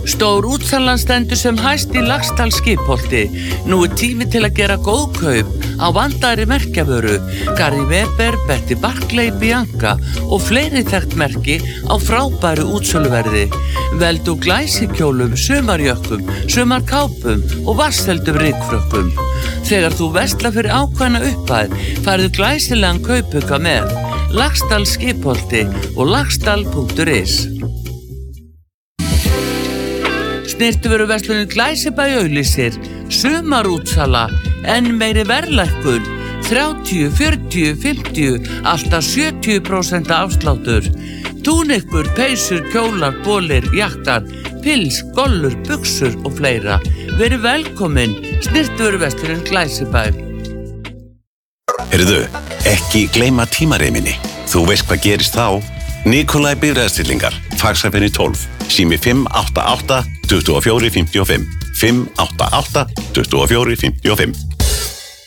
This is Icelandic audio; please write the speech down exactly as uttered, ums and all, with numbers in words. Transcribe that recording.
Stór útsalan stendur sem hæst í Laxdal skipholti. Nú er tími til að gera góð kaup á vandaðri merkjavöru. Gary Weber, Betty Barclay, Bianca og fleiri þekkt merki á frábæru útsöluverði. Veldu glæsikjólum, sumarjökkum, sumarkápum og vatnsheldum rykfrökkum. Þegar þú verslar fyrir ákveðna upphæð, færðu glæsilegan kaupauka með. Laxdal skipholti og laxdal punktur is. Snyrtivöruverslunin Glæsibæ auglýsir sumarútsala, enn meiri verðlækkun, þrjátíu, fjörutíu, fimmtíu, alltaf sjötíu prósent afsláttur. Túnikkur, peysur, kjólar, bolir, jakkar, pils, gollur, buxur og fleira. Verið velkomin, snyrtivöruverslunin Glæsibæ. Heyrðu, ekki gleyma tímareiminni. Þú veist hvað gerist þá? Nikolai bifreiðastillingar, Faxafeni tólf, sími fimm átta átta, tuttugu og fjögur, fimmtíu og fimm, fimm átta átta, tuttugu og fjögur, fimmtíu og fimm.